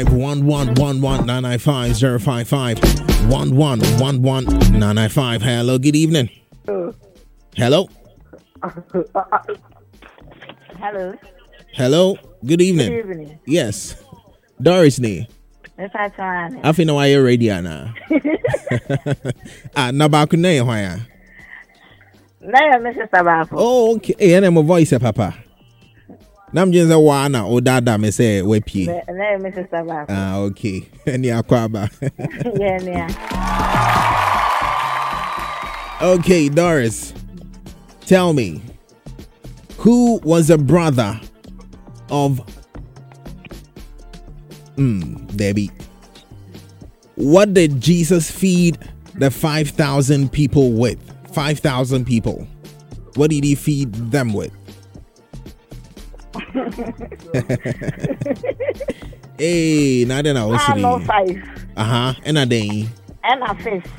1111-995-055. Hello, good evening. Hello. Hello. Hello, good evening. Good evening. Yes. Doris ni. I feel no why you're ready now. Na ba ku na ye hwan ya? Na ya Mrs. Tabafo. Oh, okay. Eh, na mo voice papa. Nam jinza wana o dada me say we pie. Na ya Mrs. Tabafo. Ah, okay. Ni akwaba. Yeah. Okay, Doris. Tell me, who was a brother of Debbie? What did Jesus feed the 5,000 people with? 5,000 people. What did he feed them with? Hey, not in our no 5. And a day. And a fish.